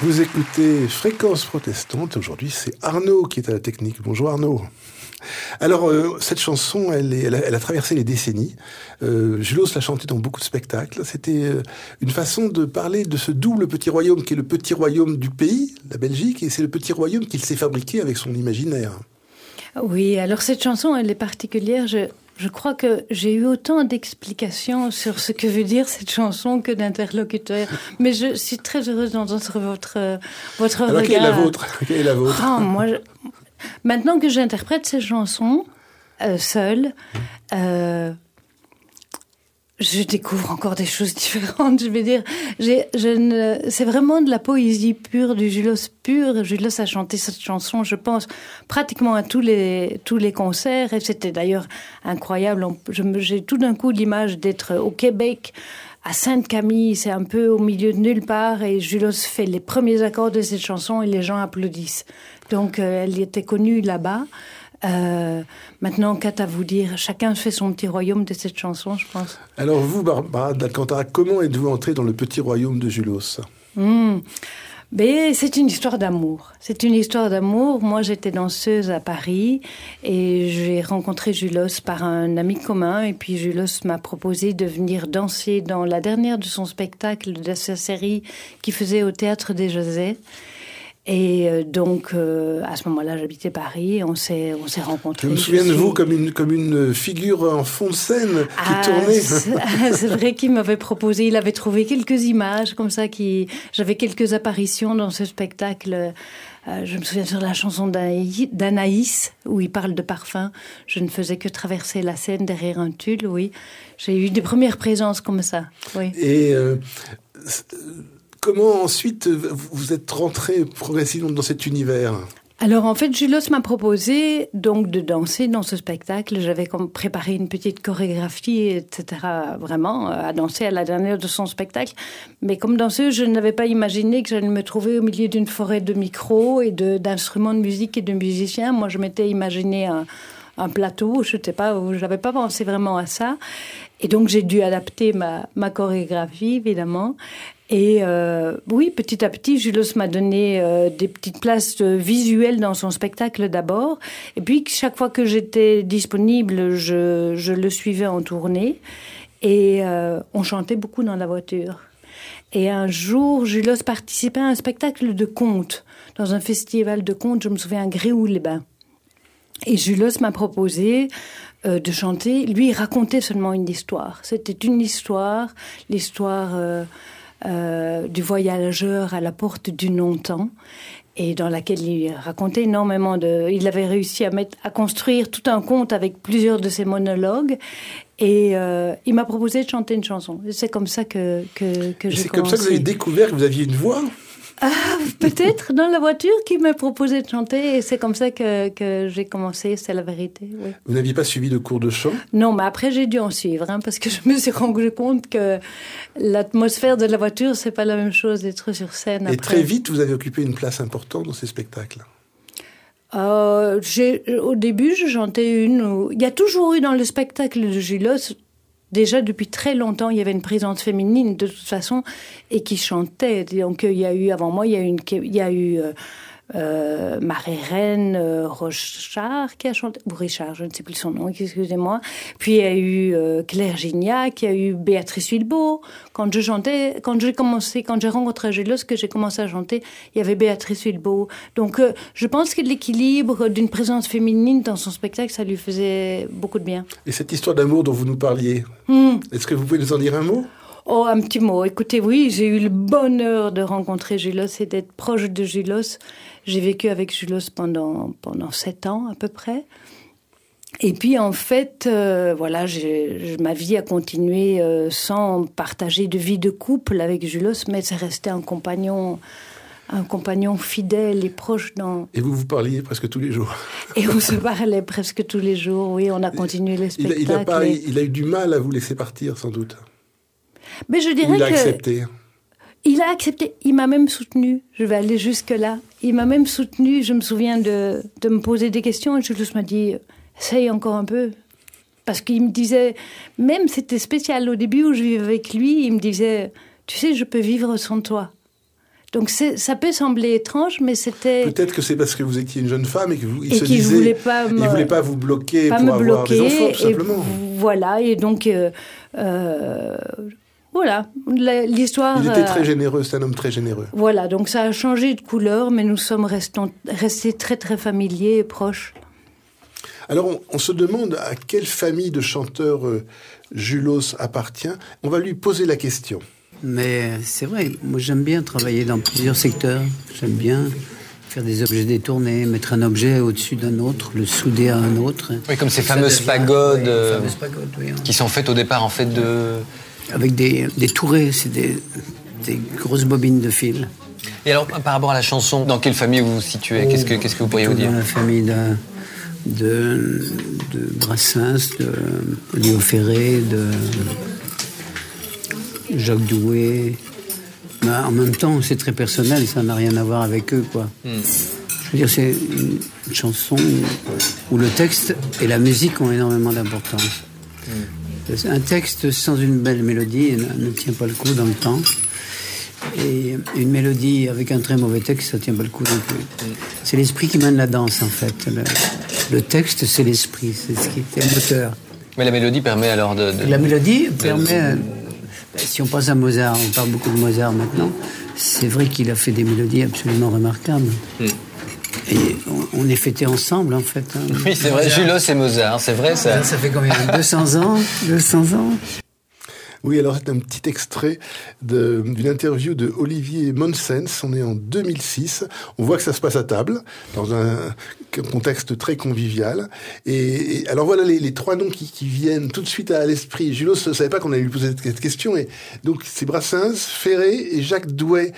Vous écoutez Fréquence Protestante. Aujourd'hui, c'est Arnaud qui est à la technique. Bonjour Arnaud. Alors, cette chanson, elle a traversé les décennies. Julos l'a chantée dans beaucoup de spectacles. C'était une façon de parler de ce double petit royaume qui est le petit royaume du pays, la Belgique, et c'est le petit royaume qu'il s'est fabriqué avec son imaginaire. Oui, alors cette chanson, elle est particulière. Je crois que j'ai eu autant d'explications sur ce que veut dire cette chanson que d'interlocuteurs. Mais je suis très heureuse d'entendre votre regard. Alors, quelle est la vôtre? Maintenant que j'interprète ces chansons seule, je découvre encore des choses différentes. Je vais dire, c'est vraiment de la poésie pure, du Julos pur. Julos a chanté cette chanson, je pense, pratiquement à tous les concerts. Et c'était d'ailleurs incroyable. J'ai tout d'un coup l'image d'être au Québec, à Sainte-Camille. C'est un peu au milieu de nulle part. Et Julos fait les premiers accords de cette chanson et les gens applaudissent. Donc, elle était connue là-bas. Maintenant, qu'à vous dire, chacun fait son petit royaume de cette chanson, je pense. Alors vous, Barbara d'Alcantara, comment êtes-vous entrée dans le petit royaume de Julos? Mais c'est une histoire d'amour. C'est une histoire d'amour. Moi, j'étais danseuse à Paris et j'ai rencontré Julos par un ami commun. Et puis Julos m'a proposé de venir danser dans la dernière de son spectacle, de sa série qu'il faisait au Théâtre des Josets. Et donc, à ce moment-là, j'habitais Paris et on s'est rencontrés. Je me souviens de vous comme une figure en fond de scène qui tournait. C'est vrai qu'il m'avait proposé, il avait trouvé quelques images comme ça, j'avais quelques apparitions dans ce spectacle. Je me souviens sur la chanson d'Anaïs, où il parle de parfum. Je ne faisais que traverser la scène derrière un tulle, oui. J'ai eu des premières présences comme ça, oui. Et comment ensuite vous êtes rentré progressivement dans cet univers? Alors en fait, Julos m'a proposé donc de danser dans ce spectacle. J'avais préparé une petite chorégraphie, etc. Vraiment à danser à la dernière de son spectacle. Mais comme danseuse, je n'avais pas imaginé que j'allais me trouver au milieu d'une forêt de micros et d'instruments de musique et de musiciens. Moi, je m'étais imaginé un plateau, je sais pas, j'avais pas pensé vraiment à ça. Et donc j'ai dû adapter ma chorégraphie, évidemment. Et oui, petit à petit, Julos m'a donné des petites places visuelles dans son spectacle d'abord. Et puis, chaque fois que j'étais disponible, je le suivais en tournée. Et on chantait beaucoup dans la voiture. Et un jour, Julos participait à un spectacle de contes, dans un festival de contes, je me souviens, à Gréoux-les-Bains. Et Julos m'a proposé de chanter. Lui, il racontait seulement une histoire. C'était une histoire, l'histoire du voyageur à la porte du non-temps, et dans laquelle il racontait énormément il avait réussi à construire tout un conte avec plusieurs de ses monologues, et il m'a proposé de chanter une chanson. C'est comme ça que j'ai commencé. C'est comme ça que vous avez découvert que vous aviez une voix? Peut-être dans la voiture qui m'a proposé de chanter, et c'est comme ça que j'ai commencé, c'est la vérité. Oui. Vous n'aviez pas suivi de cours de chant? Non, mais après j'ai dû en suivre, parce que je me suis rendu compte que l'atmosphère de la voiture, c'est pas la même chose d'être sur scène. Et très vite, vous avez occupé une place importante dans ces spectacles? Au début, je chantais il y a toujours eu dans le spectacle de Julos, déjà, depuis très longtemps, il y avait une présence féminine, de toute façon, et qui chantait. Donc, il y a eu, avant moi, il y a eu Marie-Reine Rochard qui a chanté, ou Richard, je ne sais plus son nom, excusez-moi. Puis, il y a eu Claire Gignac, il y a eu Béatrice Wilbeau. Quand j'ai rencontré Julos, que j'ai commencé à chanter, il y avait Béatrice Wilbeau. Donc, je pense que l'équilibre d'une présence féminine dans son spectacle, ça lui faisait beaucoup de bien. Et cette histoire d'amour dont vous nous parliez, est-ce que vous pouvez nous en dire un mot? Oh, un petit mot. Écoutez, oui, j'ai eu le bonheur de rencontrer Julos et d'être proche de Julos. J'ai vécu avec Julos pendant 7 ans, à peu près. Et puis, en fait, voilà, ma vie a continué sans partager de vie de couple avec Julos, mais c'est resté un compagnon fidèle et proche dans... Et vous parliez presque tous les jours. Et on se parlait presque tous les jours, oui, on a continué les spectacles. Il a eu du mal à vous laisser partir, sans doute. Mais je dirais il a accepté. Il a accepté, il m'a même soutenu, je vais aller jusque-là. Il m'a même soutenu, je me souviens de me poser des questions, et Julos m'a dit, essaye encore un peu. Parce qu'il me disait, même c'était spécial, au début où je vivais avec lui, il me disait, tu sais, je peux vivre sans toi. Donc ça peut sembler étrange, mais c'était... Peut-être que c'est parce que vous étiez une jeune femme et qu'il ne voulait pas vous bloquer pour avoir des enfants, tout simplement. Voilà, et donc... voilà, l'histoire... Il était très généreux, c'est un homme très généreux. Voilà, donc ça a changé de couleur, mais nous sommes restés très très familiers et proches. Alors on se demande à quelle famille de chanteurs Julos appartient. On va lui poser la question. Mais c'est vrai, moi j'aime bien travailler dans plusieurs secteurs. J'aime bien faire des objets détournés, mettre un objet au-dessus d'un autre, le souder à un autre. Oui, comme ces fameuses pagodes, oui, qui sont faites au départ en fait de... Avec des tourets, c'est des grosses bobines de fil. Et alors par rapport à la chanson, dans quelle famille vous vous situez ? Qu'est-ce que vous pourriez vous dire ? Dans la famille de Brassens, de Léo Ferré, de Jacques Doué. Mais en même temps, c'est très personnel, ça n'a rien à voir avec eux, quoi. Je veux dire, c'est une chanson où le texte et la musique ont énormément d'importance. Un texte sans une belle mélodie ne tient pas le coup dans le temps. Et une mélodie avec un très mauvais texte, ça ne tient pas le coup non plus. C'est l'esprit qui mène la danse, en fait. Le texte, c'est l'esprit, c'est ce qui est le moteur. Mais la mélodie permet alors de... La mélodie permet... Si on pense à Mozart, on parle beaucoup de Mozart maintenant, c'est vrai qu'il a fait des mélodies absolument remarquables. Et on est fêtés ensemble, en fait. Hein. Oui, c'est vrai, Julos et Mozart, c'est vrai ça. Ça fait combien ? 200 ans 200 ans. Oui, alors c'est un petit extrait d'une interview de Olivier Monsens. On est en 2006. On voit que ça se passe à table, dans un contexte très convivial. Et alors voilà les trois noms qui viennent tout de suite à l'esprit. Julos ne savait pas qu'on allait lui poser cette question. Et donc c'est Brassens, Ferré et Jacques Douai.